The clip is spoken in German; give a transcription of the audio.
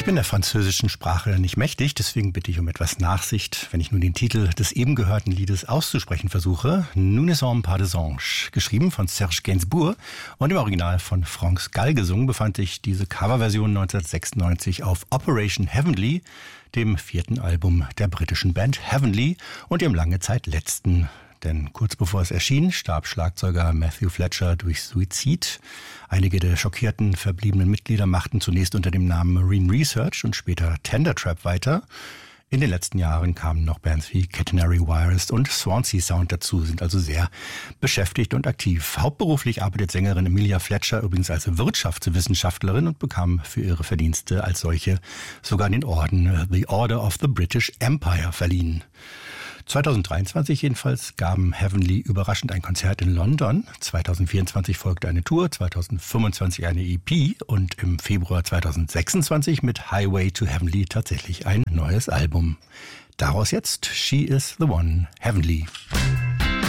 Ich bin der französischen Sprache nicht mächtig, deswegen bitte ich um etwas Nachsicht, wenn ich nun den Titel des eben gehörten Liedes auszusprechen versuche. Nous ne sommes pas des anges. Geschrieben von Serge Gainsbourg und im Original von Franz Gall gesungen, befand sich diese Coverversion 1996 auf Operation Heavenly, dem 4. Album der britischen Band Heavenly und ihrem lange Zeit letzten. Denn kurz bevor es erschien, starb Schlagzeuger Matthew Fletcher durch Suizid. Einige der schockierten verbliebenen Mitglieder machten zunächst unter dem Namen Marine Research und später Tender Trap weiter. In den letzten Jahren kamen noch Bands wie Catenary Wireless und Swansea Sound dazu, sind also sehr beschäftigt und aktiv. Hauptberuflich arbeitet Sängerin Emilia Fletcher übrigens als Wirtschaftswissenschaftlerin und bekam für ihre Verdienste als solche sogar den Orden The Order of the British Empire verliehen. 2023 jedenfalls gaben Heavenly überraschend ein Konzert in London. 2024 folgte eine Tour, 2025 eine EP und im Februar 2026 mit Highway to Heavenly tatsächlich ein neues Album. Daraus jetzt She is the One, Heavenly.